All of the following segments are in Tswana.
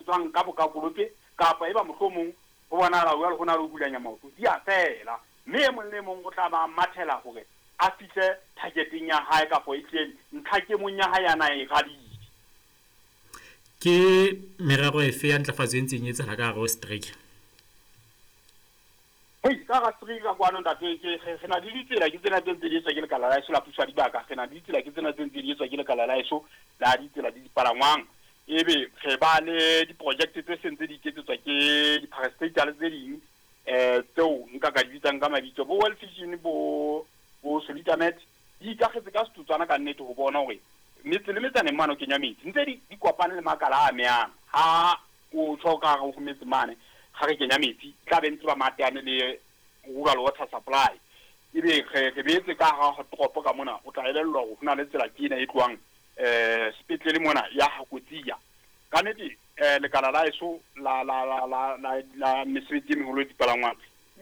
tswang ka bokakolope kapa eba mohlomong go bona la go na le bulanya maoto di a fela mme mong le mong go tla ba mathela gore a fihle targeting ya hae kapa itleng ntlha ke mong ya hae yana e gadile ke merero efe ya ntlafatso e ntseng e tsela ka go strike ka ga strike kwa no ntate ke na di ditsela ke tsena tse di tswa ke le kala la iso la puswa di baka ke na di ditsela ke tsena tse di tswa ke le kala la iso la ditsela di palangwang ebe re ba le di project tse sentse di iketsetswa ke di parastatals tse ding tseo nka ka di bitsang ka mabitso bo World Vision bo Solidamet di ikagetse ka setutswana ka nnete go bona gore metse le metsane mano kenya metsi ntse di kopane le makala a meang ha o tshoka go metse mane ga re kenya metsi tla bentse ba mateane le rural water supply ebe re betse ka ga go tropo ka mona o tla elellwa go na le tsela ke ena e tloang spetlele mona ya Hakotsia ka nnete lekala la eso la mesebetsi e meholo di palangwang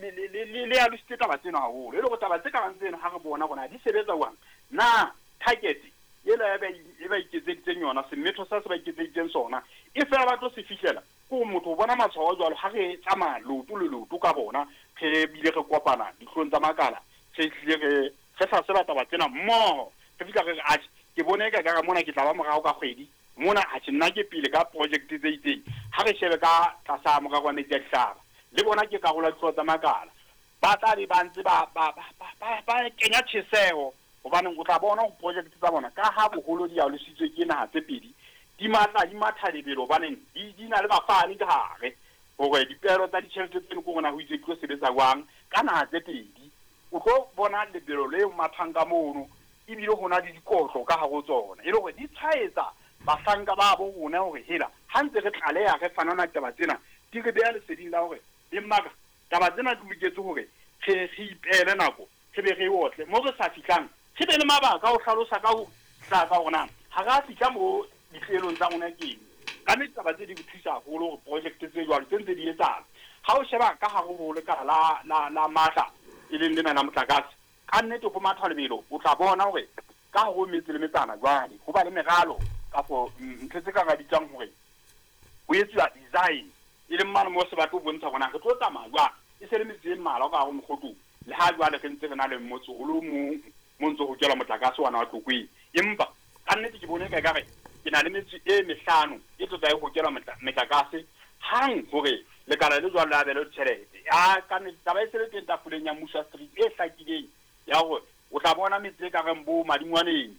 le ya liste taba tsena haholo e le go taba tse ka gantsena ha re bona gona di sebetsa wang na target yela e ba iketseditseng yona semetho sa se ba iketseditseng sona e fela ba tlo se fihlela go motho bona matshwao jwalo ha re tsamaya loto le loto ka bona re bile re kopana dihlong tsa makala re tlile re sa se bataba tsena mmoho re fihla re a ke bone ka ga mona ke tla ba morago ka kgwedi mona a nna ke pele ka project tse itseng ha re shebe ka tlasa morago ne tsa hlaba le bona ke ka go la tsa makala ba tla di bantse ba kenya tsheseo gobane o tla bona go project tsa bona ka ha boholo di ya le sitswe ke na tse pedi di matha lebelo baneng di na le bafani ka hare gore dipero tsa ditšhelete tseno go gona go itse tlo sebetsa gwang ka na tse pedi o tlo bona lebelo le mathang ka mono e bile gona di dikotlo ka go tsona e le gore di tshwaetsa basanka ba bo gona gore hela ha ntse re tlaleya ge fanana taba tsena di re beya leseding la gore le mmaka taba tsena di loketse gore re ipele nako re be re otle mo re sa fihlang re be le mabaka o hlalosa ka go hlaka gona ha ga fihla mo ditlelong tsa rona keng ka mme taba tse di go thusa haholo gore project tse jwalo tse ntse di etsang ha o sheba ka ga go le ka la matla e leng lena la motlakase ka nnete go matha lebelo o tla bona gore ka go metse le metsana jwale go ba le megalo kapo ntse tse ka ga ditsang gore go etswa design e le mmane mo se batho go bontsha gona re tlo tsamaya jwang e se le metse e mmala ka go mogotong le ha jwale re ntse re na le mmotso o le mo ntse go kela motlakase wana wa tlokweng empa ka nnete ke bone ka gare ke na le metse e mehlano e tlotla e go kela motlakase hang gore lekala le jwalo la bele tšhelete ka nnete taba e se le teng tafoleng ya Musa Street e hlakileng ya gore o tla bona metse e ka reng bo Madingwaneng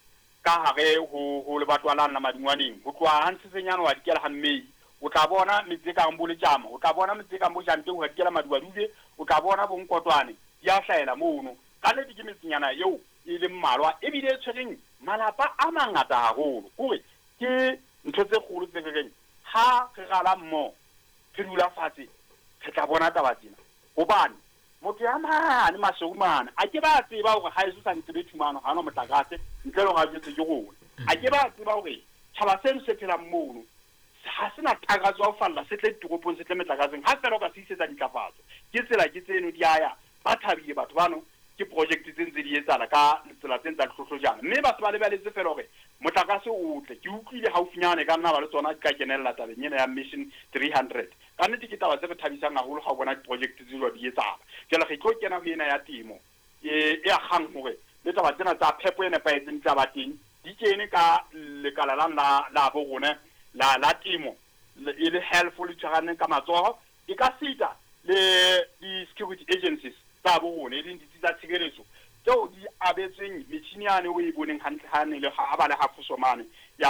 ka hare go le batwalang la Madingwaneng go tloa Hantsisenyana wa dikela ha Mmei o tla bona metse e ka reng bo Letjama o tla bona metse e ka reng bo Janteng wa dikela Madibadude o tla bona bo Nkotwane di a hlaela mono ka nnete ke metsenyana eo e le mmalwa e bile e tshwereng malapa a mangata haholo kore ke ntho tse kgolo tse reng ha re gala mmo re dula fatshe re tla bona taba tsena gobane motho ya mane masogumane a ke ba tseba gore ha e sa ntse thumano ha no motlakase ntle le ga jetse ke gone a ke ba tseba gore tšhaba seno se phela mmono ha se na thakatso a falla se tle ditoropong se tle metlakaseng ha fela o ka se isetsa ditlafatso ke tsela ke tseno di aya ba thabile batho bano ke project tse ntse di etsala ka tsela tse ntse tlhotlhojana mme batho ba lebeletse fela gore motlakase o tle ke utlwile haufinyane ka nna ba le tsona di ka kenella tabeng ena ya Mission 300 ka nnete ke taba tse re thabisang haholo ga o bona di-project tse jwa di etsala jala ge tlo kena go ena ya temo e agang gore le taba tsena tsa phepo e nepagetseng tsa ba teng di kene ka lekala la bo rona la temo e le helpful tshwarane ka matsogo e ka sita le di-security agencies tsa bo rona e leng ditsi tsa tshireletso tseo di abetseng metšhini yane o e boneng gantlhane le ga ba le gafosomane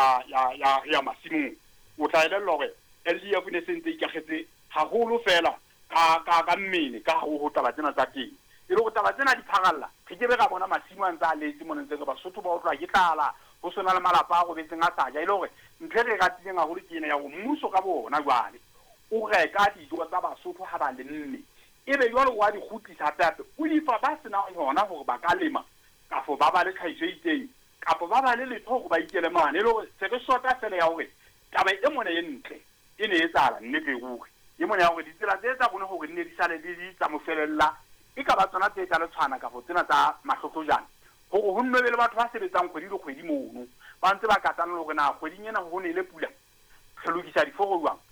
ya masimong o tla elellwa gore LDF ne sentse ikagetse haholo fela ka mmele ka go taba tsena tsa teng e le go taba tsena di phagalla ge ke be ga bona masimo a ntse a letse mo ntse ke basotho ba otlwa ke tlala go sona le malapa a go betseng a sa ja e le gore ntle re ratileng haholo ke ena ya go mmuso ka bona jwale o reka dijo tsa basotho ha ba le mme ebe jwalo wa di khutlisa pepe o difa ba sena yona gore ba ka lema kafo ba ba le tlhahiso itseng kapo ba ba le letho go ba ikele mane e le gore se re shota fela ya gore taba e mone e ntle e ne e tsala nnete ruri e mone ya gore ditsela tse tsa bone gore nne di sale di tsa mofelella e ka ba tsona tse tsa le tshwana kafo tsena tsa mahlotlojana gore go nne le batho ba sebetsang kgwedi le kgwedi mono ba ntse ba katana le gore na kgweding ena go ne le pula re lokisa diforo jwang